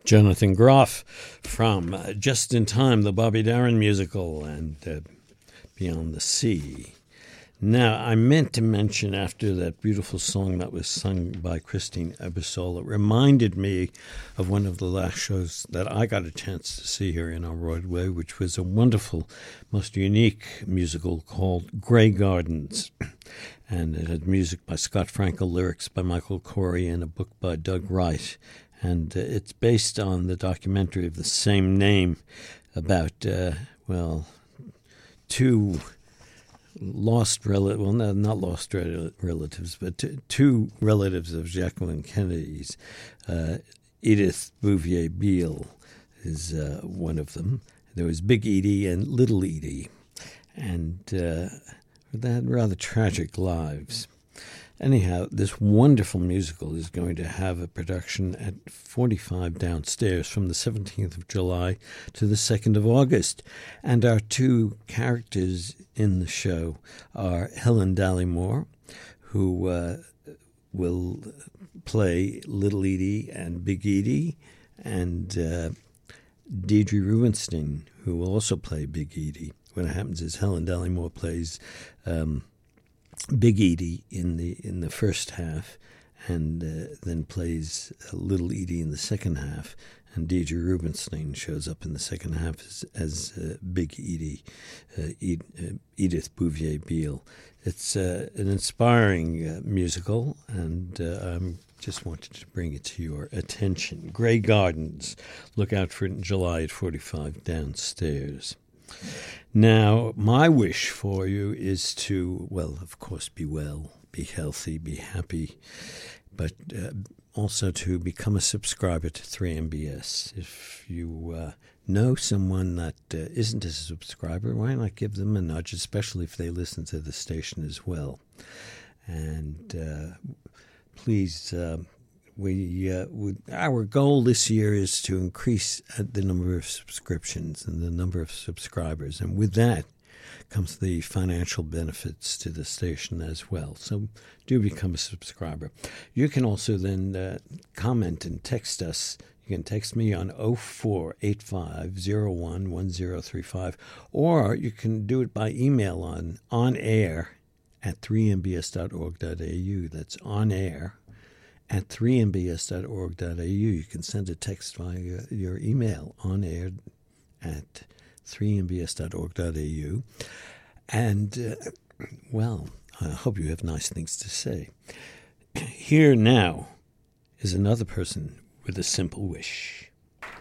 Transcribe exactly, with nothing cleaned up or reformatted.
Jonathan Groff from uh, Just in Time, the Bobby Darin musical, and uh, Beyond the Sea. Now, I meant to mention after that beautiful song that was sung by Christine Ebersole, it reminded me of one of the last shows that I got a chance to see here in our Broadway, which was a wonderful, most unique musical called Grey Gardens. And it had music by Scott Frankel, lyrics by Michael Corey, and a book by Doug Wright. And uh, it's based on the documentary of the same name about, uh, well, two lost relatives, well, no, not lost rel- relatives, but t- two relatives of Jacqueline Kennedy's. Uh, Edith Bouvier Beale is uh, one of them. There was Big Edie and Little Edie, and uh, they had rather tragic lives. Anyhow, this wonderful musical is going to have a production at forty-five Downstairs from the seventeenth of July to the second of August. And our two characters in the show are Helen Dallymore, who uh, will play Little Edie and Big Edie, and uh, Deirdre Rubenstein, who will also play Big Edie. What happens is Helen Dallymore plays Um, Big Edie in the in the first half, and uh, then plays Little Edie in the second half, and Deirdre Rubenstein shows up in the second half as, as uh, Big Edie, uh, Ed, uh, Edith Bouvier Beale. It's uh, an inspiring uh, musical, and uh, I just wanted to bring it to your attention. Grey Gardens. Look out for it in July at forty-five Downstairs. Now, my wish for you is to, well, of course, be well, be healthy, be happy, but uh, also to become a subscriber to three M B S. If you uh, know someone that uh, isn't a subscriber, why not give them a nudge, especially if they listen to the station as well. And uh, please, uh, we, uh, we our goal this year is to increase the number of subscriptions and the number of subscribers, and with that comes the financial benefits to the station as well. So do become a subscriber. You can also then uh, comment and text us. You can text me on oh four eight five oh one one oh three five, or you can do it by email on on air at three m b s dot org dot a u. That's on air at three m b s dot org dot a u. You can send a text via your email on air at three m b s dot org dot a u. And, uh, well, I hope you have nice things to say. Here now is another person with a simple wish.